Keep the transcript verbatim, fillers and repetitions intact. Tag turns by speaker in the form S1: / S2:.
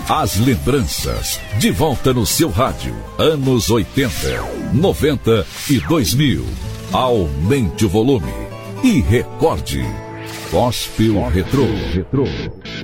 S1: As lembranças, de volta no seu rádio. Anos oitenta, noventa e dois mil. Aumente o volume e recorde. Gospel Retrô.